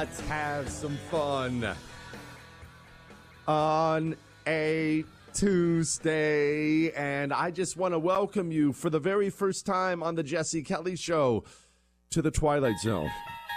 Let's have some fun on a Tuesday. And I just want to welcome you for the very first time on the Jesse Kelly Show to the Twilight Zone.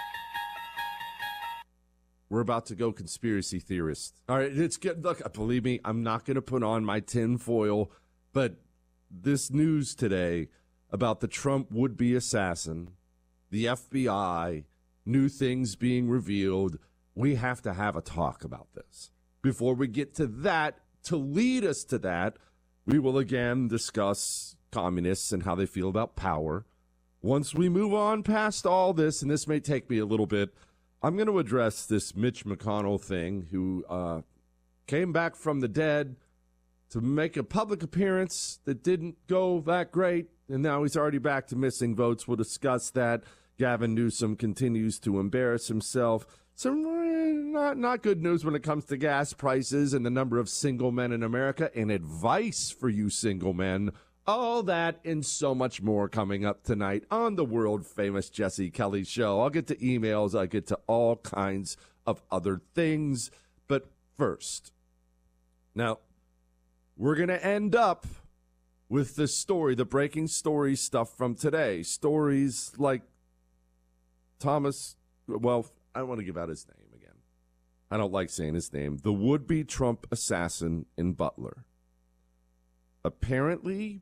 We're about to go conspiracy theorist. All right, it's good. Look, believe me, I'm not going to put on my tin foil, but this news today about the Trump would-be assassin, the FBI, new things being revealed, we have to have a talk about this. Before we get to that, to lead us to that, we will again discuss communists and how they feel about power. Once we move on past all this, and this may take me a little bit, I'm going to address this Mitch McConnell thing, who came back from the dead to make a public appearance that didn't go that great, and now he's already back to missing votes. We'll discuss that. Gavin Newsom continues to embarrass himself. Some not good news when it comes to gas prices and the number of single men in America, and advice for you single men. All that and so much more coming up tonight on the world-famous Jesse Kelly Show. I'll get to emails. I'll get to all kinds of other things. But first, now, we're going to end up with the story, the breaking story stuff from today. Stories like Thomas, well, I don't want to give out his name again. I don't like saying his name. The would-be Trump assassin in Butler. Apparently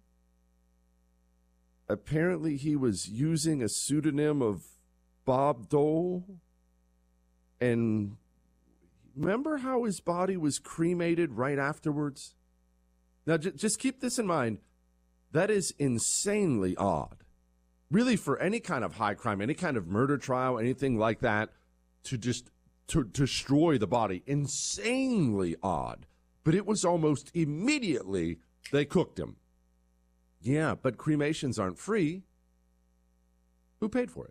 he was using a pseudonym of Bob Dole. And remember how his body was cremated right afterwards? Now, just keep this in mind. That is insanely odd. Really, for any kind of high crime, any kind of murder trial, anything like that, to just to destroy the body. Insanely odd. But it was almost immediately they cooked him. Yeah, but cremations aren't free. Who paid for it?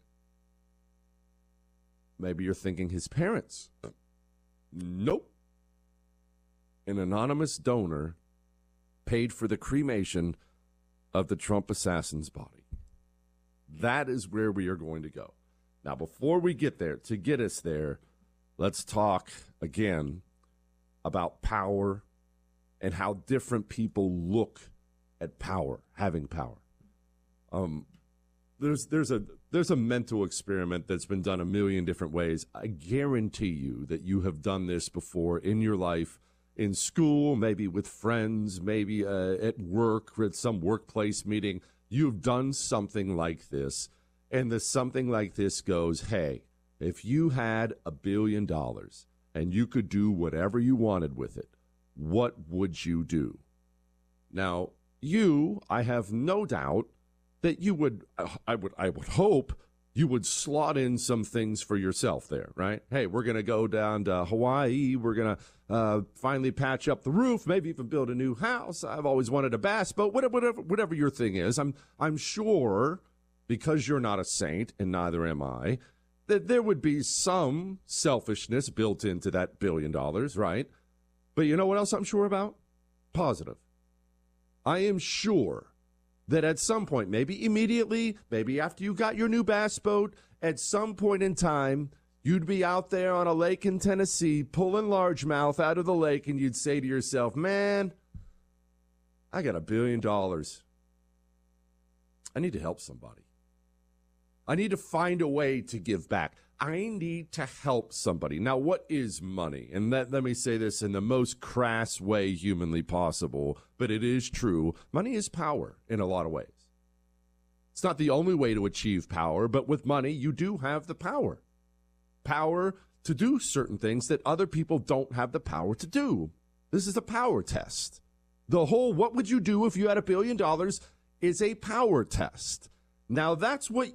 Maybe you're thinking his parents. Nope. An anonymous donor paid for the cremation of the Trump assassin's body. That is where we are going to go. Now, before we get there, to get us there, let's talk again about power and how different people look at power, having power. There's a mental experiment that's been done a million different ways. I guarantee you that you have done this before in your life, in school, maybe with friends, maybe at work, at some workplace meeting. You've done something like this, and the something like this goes, hey, if you had $1 billion and you could do whatever you wanted with it, what would you do? Now, I have no doubt that you would, I would hope you would slot in some things for yourself there, right? Hey, we're going to go down to Hawaii. We're going to finally patch up the roof, maybe even build a new house. I've always wanted a bass boat, whatever your thing is. I'm sure, because you're not a saint and neither am I, that there would be some selfishness built into that $1 billion, right? But you know what else I'm sure about? Positive. I am sure that at some point, maybe immediately, maybe after you got your new bass boat, at some point in time, you'd be out there on a lake in Tennessee pulling largemouth out of the lake, and you'd say to yourself, man, I got $1 billion. I need to help somebody. I need to find a way to give back. I need to help somebody. Now, what is money? And let me say this in the most crass way humanly possible, but it is true. Money is power in a lot of ways. It's not the only way to achieve power, but with money, you do have the power. Power to do certain things that other people don't have the power to do. This is a power test. The whole what would you do if you had $1 billion is a power test. Now, that's what